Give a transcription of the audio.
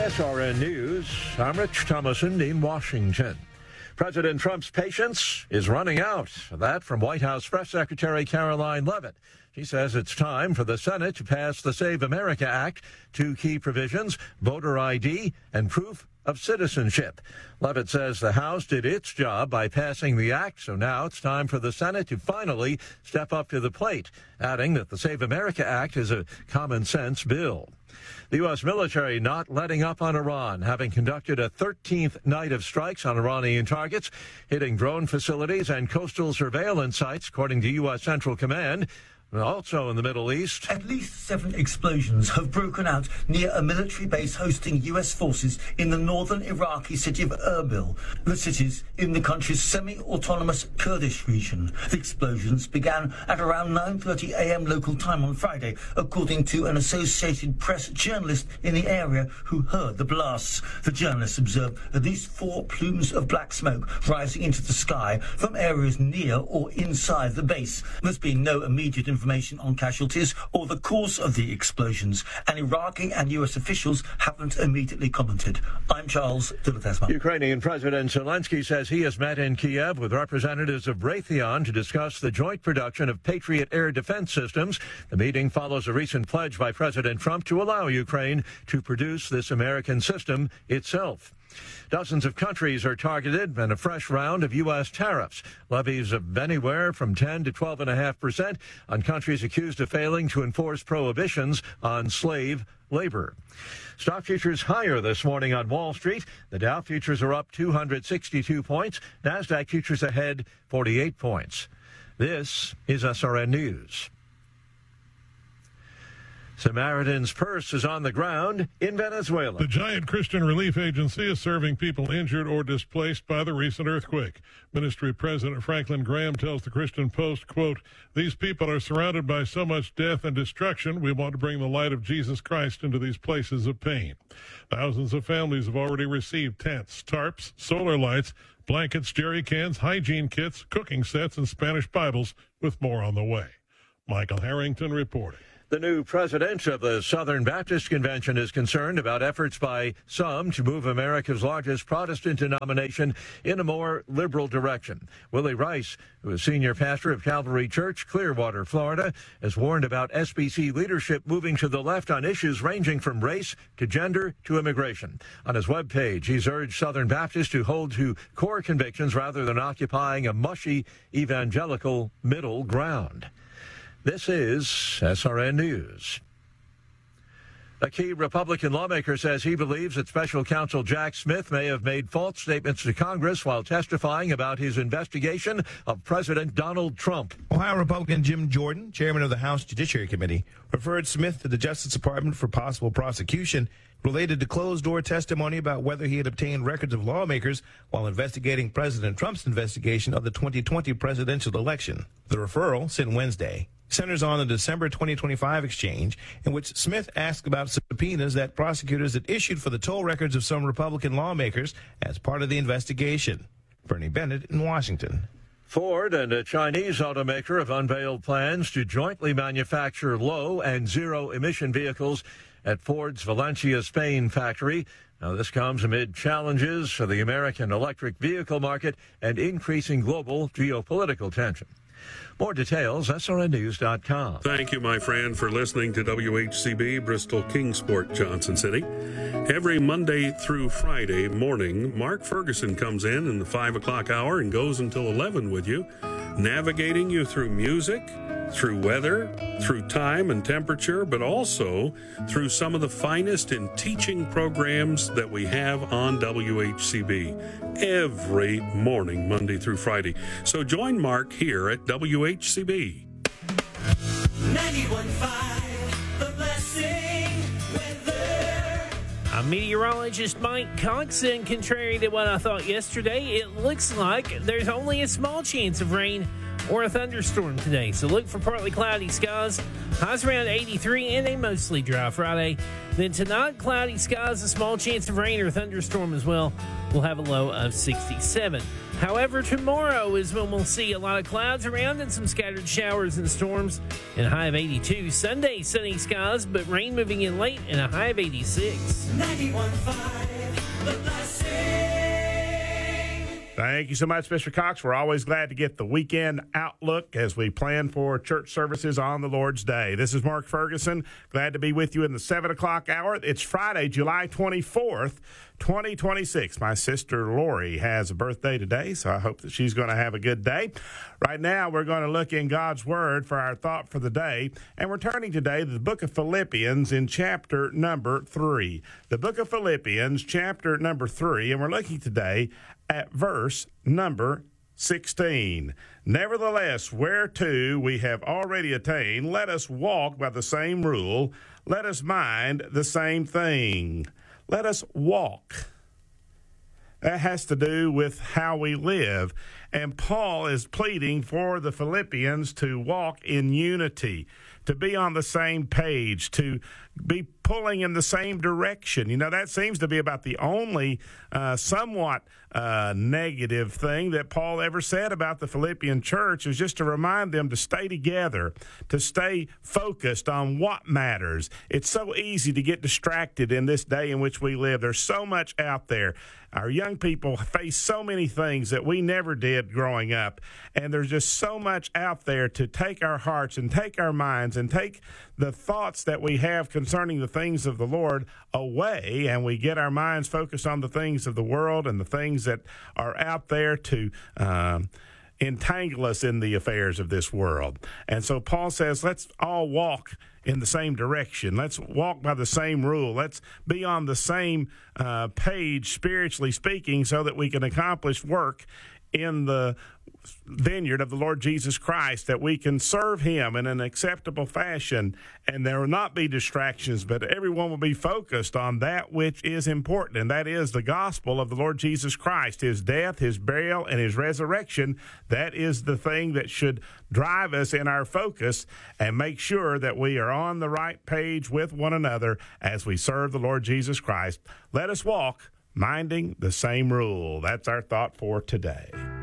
SRN News, I'm Rich Thomason in Washington. President Trump's patience is running out. That from White House Press Secretary Karoline Leavitt. She says it's time for the Senate to pass the Save America Act, two key provisions, voter ID and proof of citizenship. Leavitt says the House did its job by passing the act, so now it's time for the Senate to finally step up to the plate, adding that the Save America Act is a common-sense bill. The U.S. military not letting up on Iran, having conducted a 13th night of strikes on Iranian targets, hitting drone facilities and coastal surveillance sites, according to U.S. Central Command. Also in the Middle East, at least 7 explosions have broken out near a military base hosting U.S. forces in the northern Iraqi city of Erbil. The city's in the country's semi-autonomous Kurdish region. The explosions began at around 9:30 a.m. local time on Friday, according to an Associated Press journalist in the area who heard the blasts. The journalist observed at least 4 plumes of black smoke rising into the sky from areas near or inside the base. There's been no immediate information on casualties or the cause of the explosions, and Iraqi and U.S. officials haven't immediately commented. I'm Charles de Ledesma. Ukrainian President Zelensky says he has met in Kiev with representatives of Raytheon to discuss the joint production of Patriot air defense systems. The meeting follows a recent pledge by President Trump to allow Ukraine to produce this American system itself. Dozens of countries are targeted and a fresh round of U.S. tariffs, levies of anywhere from 10 to 12.5% on countries accused of failing to enforce prohibitions on slave labor. Stock futures higher this morning on Wall Street. The Dow futures are up 262 points. NASDAQ futures ahead 48 points. This is SRN News. Samaritan's Purse is on the ground in Venezuela. The Giant Christian Relief Agency is serving people injured or displaced by the recent earthquake. Ministry President Franklin Graham tells the Christian Post, quote, "These people are surrounded by so much death and destruction. We want to bring the light of Jesus Christ into these places of pain." Thousands of families have already received tents, tarps, solar lights, blankets, jerry cans, hygiene kits, cooking sets, and Spanish Bibles, with more on the way. Michael Harrington reporting. The new president of the Southern Baptist Convention is concerned about efforts by some to move America's largest Protestant denomination in a more liberal direction. Willie Rice, who is senior pastor of Calvary Church, Clearwater, Florida, has warned about SBC leadership moving to the left on issues ranging from race to gender to immigration. On his webpage, he's urged Southern Baptists to hold to core convictions rather than occupying a mushy evangelical middle ground. This is SRN News. A key Republican lawmaker says he believes that Special Counsel Jack Smith may have made false statements to Congress while testifying about his investigation of President Donald Trump. Ohio Republican Jim Jordan, chairman of the House Judiciary Committee, referred Smith to the Justice Department for possible prosecution related to closed-door testimony about whether he had obtained records of lawmakers while investigating President Trump's investigation of the 2020 presidential election. The referral, sent Wednesday, centers on the December 2025 exchange in which Smith asked about subpoenas that prosecutors had issued for the toll records of some Republican lawmakers as part of the investigation. Bernie Bennett in Washington. Ford and a Chinese automaker have unveiled plans to jointly manufacture low and zero-emission vehicles at Ford's Valencia, Spain factory. Now, this comes amid challenges for the American electric vehicle market and increasing global geopolitical tension. More details, SRNnews.com. Thank you, my friend, for listening to WHCB Bristol Kingsport, Johnson City. Every Monday through Friday morning, Mark Ferguson comes in the 5 o'clock hour and goes until 11 with you, navigating you through music, through weather, through time and temperature, but also through some of the finest in teaching programs that we have on WHCB every morning, Monday through Friday. So join Mark here at WHCB. 91.5, The Blessing weather. I'm meteorologist Mike Cox, and contrary to what I thought yesterday, it looks like there's only a small chance of rain or a thunderstorm today. So look for partly cloudy skies, highs around 83, and a mostly dry Friday. Then tonight, cloudy skies, a small chance of rain or thunderstorm as well. We'll have a low of 67. However, tomorrow is when we'll see a lot of clouds around and some scattered showers and storms and a high of 82. Sunday, sunny skies, but rain moving in late and a high of 86. 91.5 The Blessing. Thank you so much, Mr. Cox. We're always glad to get the weekend outlook as we plan for church services on the Lord's Day. This is Mark Ferguson. Glad to be with you in the 7 o'clock hour. It's Friday, July 24th, 2026. My sister Lori has a birthday today, so I hope that she's going to have a good day. Right now, we're going to look in God's Word for our thought for the day, and we're turning today to the book of Philippians in chapter number 3. The book of Philippians, chapter number 3, and we're looking today at verse number 16. Nevertheless, whereto we have already attained, let us walk by the same rule, let us mind the same thing. Let us walk. That has to do with how we live. And Paul is pleading for the Philippians to walk in unity, to be on the same page, to be pulling in the same direction. You know, that seems to be about the only somewhat negative thing that Paul ever said about the Philippian church, is just to remind them to stay together, to stay focused on what matters. It's so easy to get distracted in this day in which we live. There's so much out there. Our young people face so many things that we never did growing up, and there's just so much out there to take our hearts and take our minds and take the thoughts that we have concerning the things of the Lord away, and we get our minds focused on the things of the world and the things that are out there to entangle us in the affairs of this world. And so Paul says, let's all walk in the same direction. Let's walk by the same rule. Let's be on the same page, spiritually speaking, so that we can accomplish work in the vineyard of the Lord Jesus Christ, that we can serve him in an acceptable fashion, and there will not be distractions, but everyone will be focused on that which is important, and that is the gospel of the Lord Jesus Christ, his death, his burial, and his resurrection. That is the thing that should drive us in our focus and make sure that we are on the right page with one another as we serve the Lord Jesus Christ. Let us walk minding the same rule. That's our thought for today.